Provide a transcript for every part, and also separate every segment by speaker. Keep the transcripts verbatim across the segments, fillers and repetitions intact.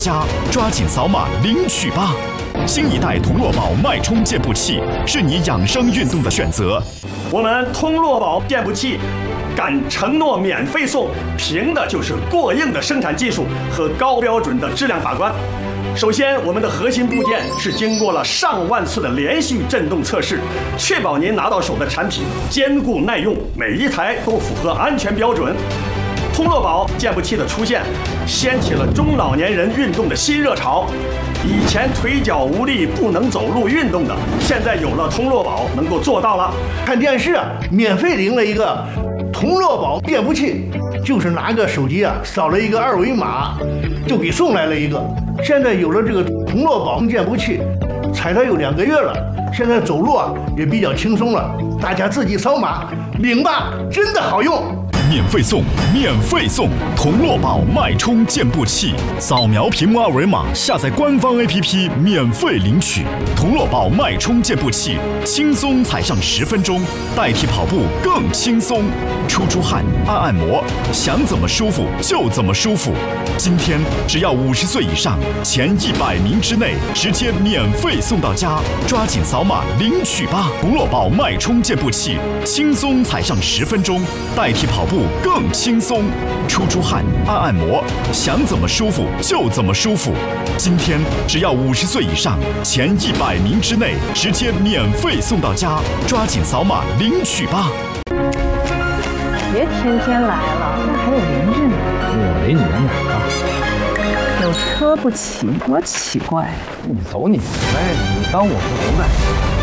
Speaker 1: 家抓紧扫码领取吧！新一代童络宝脉冲健步器是你养生运动的选择。
Speaker 2: 我们通络宝健步器敢承诺免费送，凭的就是过硬的生产技术和高标准的质量把关。首先，我们的核心部件是经过了上万次的连续振动测试，确保您拿到手的产品坚固耐用，每一台都符合安全标准。通络宝健步器的出现，掀起了中老年人运动的新热潮。以前腿脚无力不能走路运动的，现在有了通络宝能够做到了。
Speaker 3: 看电视啊，免费领了一个通络宝健步器，就是拿个手机啊扫了一个二维码，就给送来了一个。现在有了这个通络宝健步器，踩了有两个月了，现在走路啊也比较轻松了。大家自己扫码领吧，真的好用。
Speaker 1: 免费送，免费送！童络宝脉冲健步器，扫描屏幕二维码，下载官方 A P P 免费领取。童络宝脉冲健步器，轻松踩上十分钟，代替跑步更轻松。出出汗，按按摩，想怎么舒服就怎么舒服。今天只要五十岁以上，前一百名之内，直接免费送到家，抓紧扫码领取吧！童络宝脉冲健步器，轻松踩上十分钟，代替跑步更轻松。出出汗，按按摩，想怎么舒服就怎么舒服。今天只要五十岁以上，前一百名之内，直接免费送到家，抓紧扫码领取吧！
Speaker 4: 别天天来了，那还有邻居呢。
Speaker 5: 我离你远点啊！
Speaker 4: 有车不骑，多奇怪。
Speaker 5: 你走你的呗，你当我是猴干？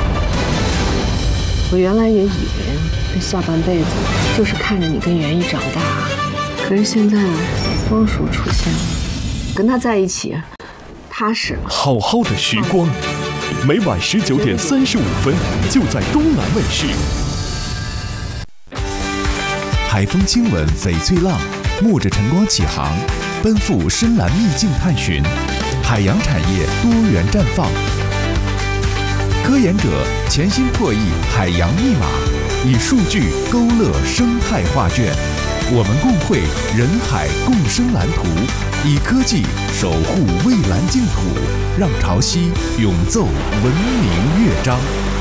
Speaker 4: 我原来也以为这下半辈子就是看着你跟袁一长大，可是现在光叔出现了，跟他在一起踏实了。
Speaker 6: 好好的时光，每晚十九点三十五分就在东南卫视。
Speaker 7: 海风亲吻翡翠浪，沐着晨光起航，奔赴深蓝秘境探寻，海洋产业多元绽放。科研者潜心破译海洋密码，以数据勾勒生态画卷。我们共绘人海共生蓝图，以科技守护蔚蓝净土，让潮汐永奏文明乐章。